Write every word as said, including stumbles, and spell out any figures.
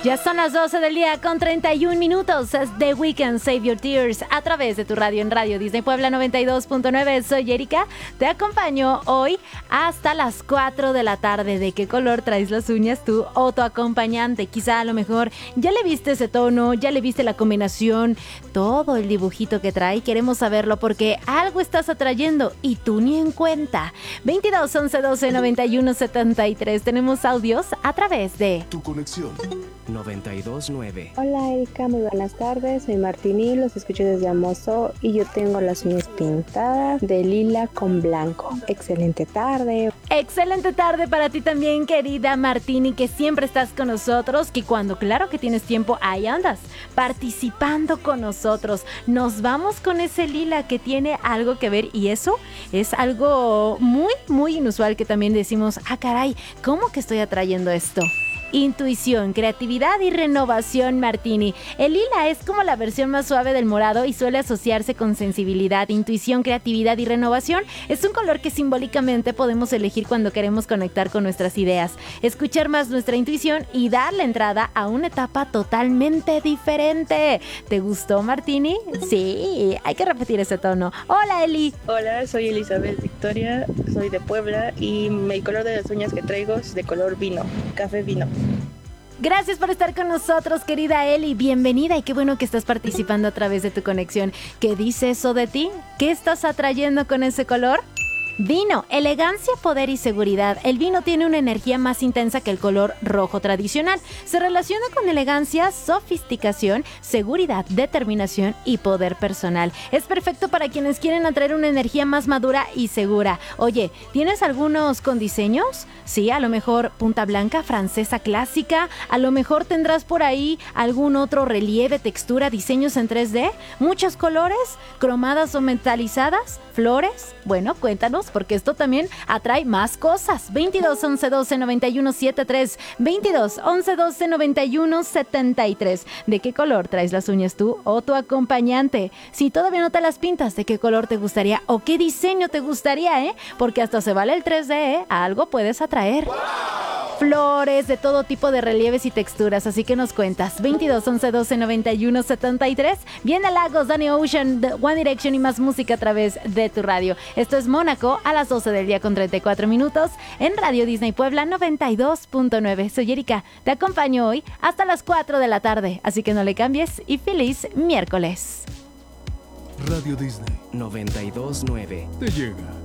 Ya son las doce del día con treinta y un minutos. Es The Weeknd, Save Your Tears, a través de tu radio en Radio Disney Puebla noventa y dos punto nueve. Soy Erika, te acompaño hoy hasta las cuatro de la tarde. ¿De qué color traes las uñas tú o tu acompañante? Quizá a lo mejor ya le viste ese tono, ya le viste la combinación, todo el dibujito que trae. Queremos saberlo porque algo estás atrayendo y tú ni en cuenta. veintidós, once, doce, noventa y uno, setenta y tres. Tenemos audios a través de Tu conexión noventa y dos punto nueve. Hola Erika, muy buenas tardes, soy Martini, los escucho desde Amozo y yo tengo las uñas pintadas de lila con blanco. Excelente tarde. Excelente tarde para ti también, querida Martini, que siempre estás con nosotros, que cuando claro que tienes tiempo, ahí andas, participando con nosotros. Nos vamos con ese lila que tiene algo que ver y eso es algo muy, muy inusual que también decimos, ah caray, ¿cómo que estoy atrayendo esto? Intuición, creatividad y renovación, Martini. El lila es como la versión más suave del morado y suele asociarse con sensibilidad, intuición, creatividad y renovación. Es un color que simbólicamente podemos elegir cuando queremos conectar con nuestras ideas, escuchar más nuestra intuición y darle entrada a una etapa totalmente diferente. ¿Te gustó, Martini? Sí, hay que repetir ese tono. Hola, Eli. Hola, soy Elizabeth Victoria, soy de Puebla y el color de las uñas que traigo es de color vino, café vino. Gracias por estar con nosotros, querida Eli. Bienvenida y qué bueno que estás participando a través de tu conexión. ¿Qué dice eso de ti? ¿Qué estás atrayendo con ese color? Vino, elegancia, poder y seguridad. El vino tiene una energía más intensa que el color rojo tradicional. Se relaciona con elegancia, sofisticación, seguridad, determinación y poder personal. Es perfecto para quienes quieren atraer una energía más madura y segura. Oye, ¿tienes algunos con diseños? Sí, a lo mejor punta blanca, francesa clásica. A lo mejor tendrás por ahí algún otro relieve, textura, diseños en tres D. Muchos colores, cromadas o metalizadas, flores. Bueno, cuéntanos, porque esto también atrae más cosas. veintidós, once, doce, noventa y uno, setenta y tres. veintidós, once, doce, noventa y uno, setenta y tres. ¿De qué color traes las uñas tú o tu acompañante? Si todavía no te las pintas, ¿de qué color te gustaría o qué diseño te gustaría, eh? Porque hasta se vale el tres D, ¿eh? A algo puedes atraer. ¡Wow! Flores de todo tipo de relieves y texturas, así que nos cuentas. veintidós, once, doce, noventa y uno, setenta y tres. Viene Lagos, Danny Ocean, One Direction y más música a través de tu radio. Esto es Mónaco a las doce del día con treinta y cuatro minutos en Radio Disney Puebla noventa y dos punto nueve. Soy Erika, te acompaño hoy hasta las cuatro de la tarde, así que no le cambies y feliz miércoles. Radio Disney noventa y dos punto nueve te llega.